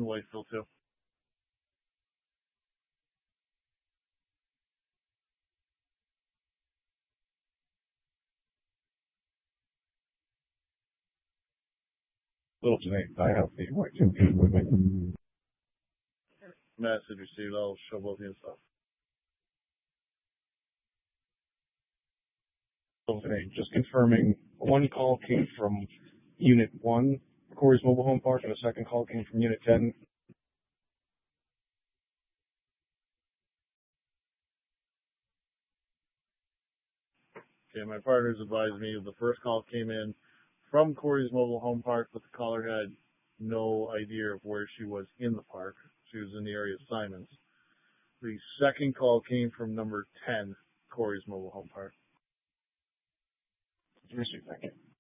Whiteville too. Little Janae, I have the white two people with me. Message received. I'll show both of you stuff. Little Janae, just confirming, one call came from Unit 1, Corey's Mobile Home Park, and the second call came from Unit 10. Okay, my partners advised me the first call came in from Corey's Mobile Home Park, but the caller had no idea of where she was in the park. She was in the area of Simons. The second call came from number 10, Corey's Mobile Home Park. Thank you.